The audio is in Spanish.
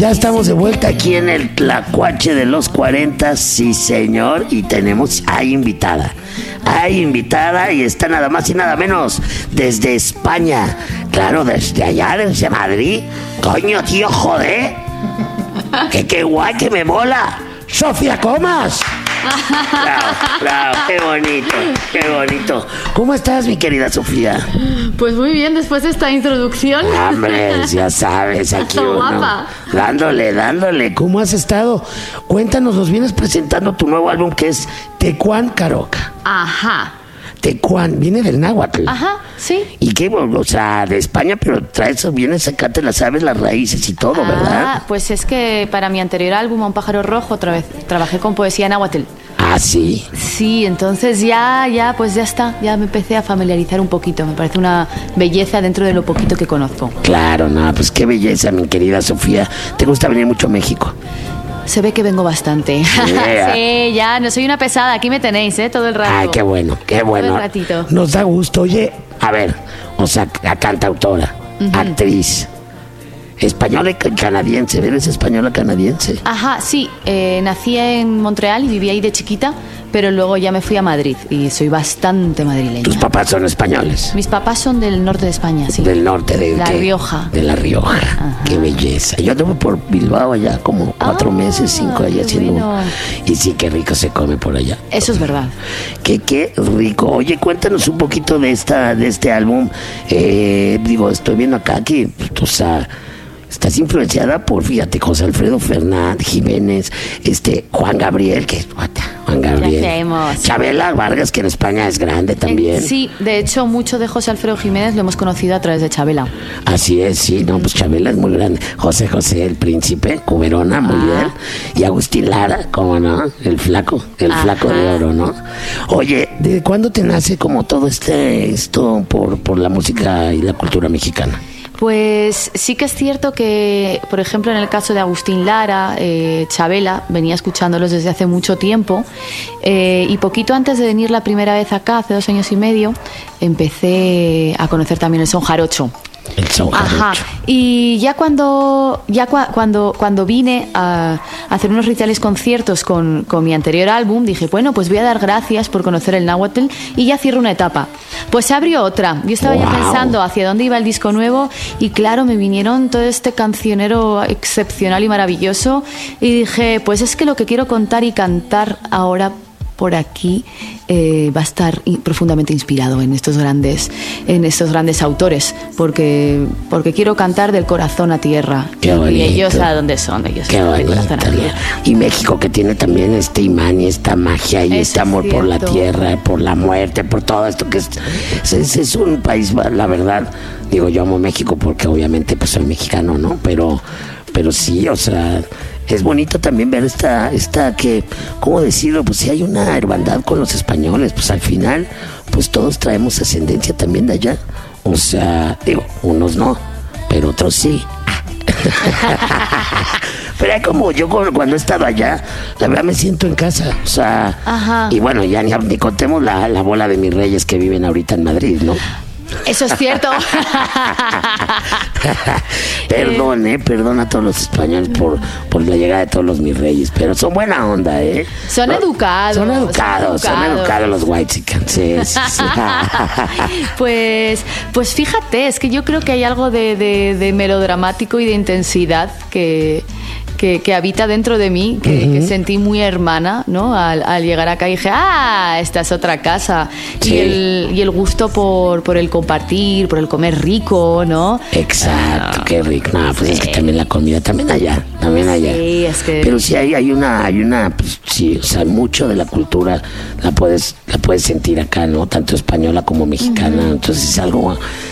Ya estamos de vuelta aquí en el Tlacuache de los 40, sí señor, y hay invitada y está nada más y nada menos desde España, claro, desde allá, desde Madrid. Coño, tío, joder, que qué guay, que me mola. Sofía Comas. Bravo, qué bonito. ¿Cómo estás, mi querida Sofía? Pues muy bien, después de esta introducción. Hombre, ya sabes, aquí uno guapa. Dándole. ¿Cómo has estado? Cuéntanos, nos vienes presentando tu nuevo álbum que es Tecuán Caroca. Ajá. Tecuán, viene del náhuatl. Ajá, sí. Y qué, o sea, de España, pero vienes acá, te las sabes, las raíces y todo, ¿verdad? Pues es que para mi anterior álbum, A un pájaro rojo, otra vez trabajé con poesía náhuatl. Ah, sí. Sí, entonces ya está, ya me empecé a familiarizar un poquito. Me parece una belleza dentro de lo poquito que conozco. Claro, no, pues qué belleza, mi querida Sofía. ¿Te gusta venir mucho a México? Se ve que vengo bastante. Yeah. Sí, ya, no soy una pesada, aquí me tenéis, todo el rato. Ay, qué bueno. Todo el ratito. Nos da gusto. Oye, a ver, o sea, la cantautora, actriz, española y canadiense, ¿eres española canadiense? Ajá, sí, nací en Montreal y viví ahí de chiquita, pero luego ya me fui a Madrid y soy bastante madrileña. ¿Tus papás son españoles? Mis papás son del norte de España, sí. ¿Del norte de La qué? Rioja. De La Rioja. Ajá. Qué belleza. Yo anduve por Bilbao allá como 4 meses, 5 allá haciendo. Bueno. Y sí, qué rico se come por allá. Eso es verdad. Qué rico. Oye, cuéntanos un poquito de este álbum. Estoy viendo acá que, o sea, estás influenciada por, fíjate, José Alfredo Fernández, Jiménez, Juan Gabriel, Juan Gabriel. Ya hacemos. Chabela Vargas, que en España es grande también. Sí, de hecho, mucho de José Alfredo Jiménez lo hemos conocido a través de Chabela. Así es, sí, no, pues Chabela es muy grande. José, el príncipe, Cuberona, muy bien. Y Agustín Lara, ¿cómo no? El flaco de oro, ¿no? Oye, ¿de cuándo te nace como todo esto por la música y la cultura mexicana? Pues sí que es cierto que, por ejemplo, en el caso de Agustín Lara, Chabela, venía escuchándolos desde hace mucho tiempo, y poquito antes de venir la primera vez acá, hace 2 años y medio, empecé a conocer también el son jarocho. El son jarocho. Ajá. Y ya cuando vine a hacer unos rituales conciertos con mi anterior álbum, dije, bueno, pues voy a dar gracias por conocer el náhuatl y ya cierro una etapa. Pues se abrió otra. Yo estaba ya pensando hacia dónde iba el disco nuevo y claro, me vinieron todo este cancionero excepcional y maravilloso y dije, pues es que lo que quiero contar y cantar ahora por aquí va a estar profundamente inspirado en estos grandes autores, porque quiero cantar del corazón a tierra. Qué bonito. Y ellos a dónde son, ellos qué del bonito, corazón a tierra. Y México, que tiene también este imán y esta magia y este amor por la tierra, por la muerte, por todo esto que es un país, la verdad, digo, yo amo México porque obviamente pues soy mexicano, ¿no? Pero sí, o sea, es bonito también ver esta que, ¿cómo decirlo? Pues si hay una hermandad con los españoles, pues al final, pues todos traemos ascendencia también de allá. O sea, digo, unos no, pero otros sí. Pero como yo cuando he estado allá, la verdad me siento en casa, o sea, ajá. Y bueno, ya ni contemos la bola de mis reyes que viven ahorita en Madrid, ¿no? Eso es cierto. Perdón a todos los españoles por la llegada de todos los mis reyes, pero son buena onda, Son educados. Son educados los whitexicans. Sí. Pues fíjate, es que yo creo que hay algo de melodramático y de intensidad que habita dentro de mí, que sentí muy hermana, ¿no? Al llegar acá dije, esta es otra casa. Sí. Y el gusto por el compartir, por el comer rico, ¿no? Exacto, qué rico. No, pues sí. Es que también la comida, también allá. Sí, es que... Pero sí hay una, pues sí, o sea, mucho de la cultura la puedes sentir acá, ¿no? Tanto española como mexicana. Entonces es algo